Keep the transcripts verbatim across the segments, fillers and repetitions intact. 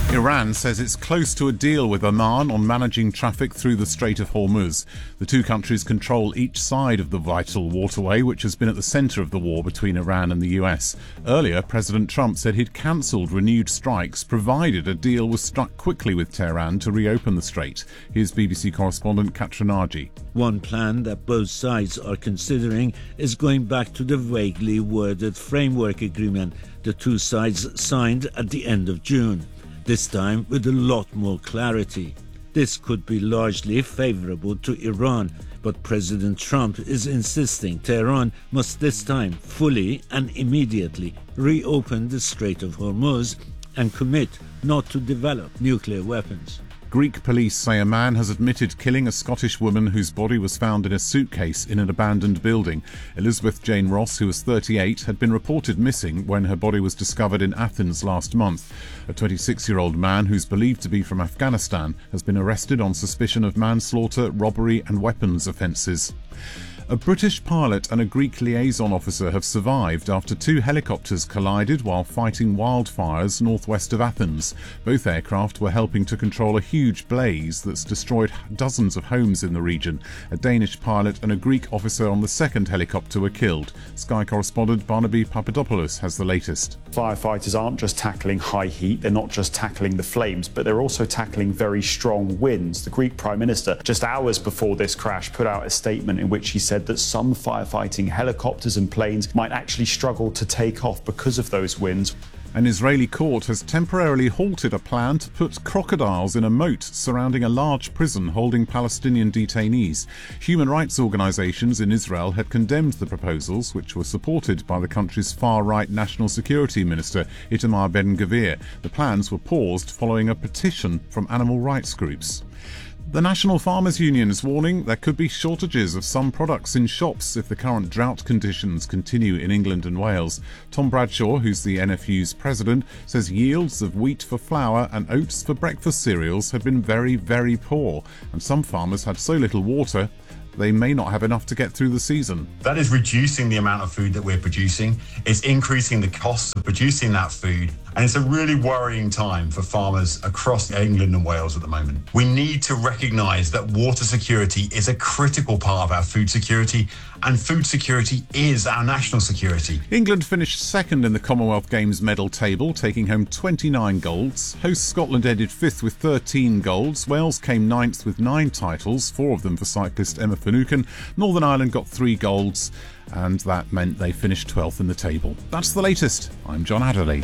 Iran says it's close to a deal with Oman on managing traffic through the Strait of Hormuz. The two countries control each side of the vital waterway, which has been at the centre of the war between Iran and the U S. Earlier, President Trump said he'd cancelled renewed strikes, provided a deal was struck quickly with Tehran to reopen the strait. Here's B B C correspondent Katra Naji. One plan that both sides are considering is going back to the vaguely worded framework agreement the two sides signed at the end of June. This time with a lot more clarity. This could be largely favourable to Iran, but President Trump is insisting Tehran must this time fully and immediately reopen the Strait of Hormuz and commit not to develop nuclear weapons. Greek police say a man has admitted killing a Scottish woman whose body was found in a suitcase in an abandoned building. Elizabeth Jane Ross, who was thirty-eight, had been reported missing when her body was discovered in Athens last month. A twenty-six-year-old man who's believed to be from Afghanistan has been arrested on suspicion of manslaughter, robbery and weapons offences. A British pilot and a Greek liaison officer have survived after two helicopters collided while fighting wildfires northwest of Athens. Both aircraft were helping to control a huge blaze that's destroyed dozens of homes in the region. A Danish pilot and a Greek officer on the second helicopter were killed. Sky correspondent Barnaby Papadopoulos has the latest. Firefighters aren't just tackling high heat, they're not just tackling the flames, but they're also tackling very strong winds. The Greek Prime Minister, just hours before this crash, put out a statement in which he said that some firefighting helicopters and planes might actually struggle to take off because of those winds. An Israeli court has temporarily halted a plan to put crocodiles in a moat surrounding a large prison holding Palestinian detainees. Human rights organisations in Israel had condemned the proposals, which were supported by the country's far-right National Security Minister Itamar Ben-Gvir. The plans were paused following a petition from animal rights groups. The National Farmers Union is warning there could be shortages of some products in shops if the current drought conditions continue in England and Wales. Tom Bradshaw, who's the N F U's president, says yields of wheat for flour and oats for breakfast cereals had been very, very poor, and some farmers had so little water they may not have enough to get through the season. That is reducing the amount of food that we're producing. It's increasing the costs of producing that food. And it's a really worrying time for farmers across England and Wales at the moment. We need to recognise that water security is a critical part of our food security, and food security is our national security. England finished second in the Commonwealth Games medal table, taking home twenty-nine golds. Host Scotland ended fifth with thirteen golds. Wales came ninth with nine titles, four of them for cyclist Emma Finucane. Northern Ireland got three golds, and that meant they finished twelfth in the table. That's the latest. I'm John Adderley.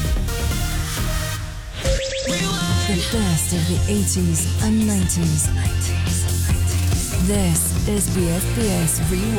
The best of the eighties and nineties. This is B F B S Rewind.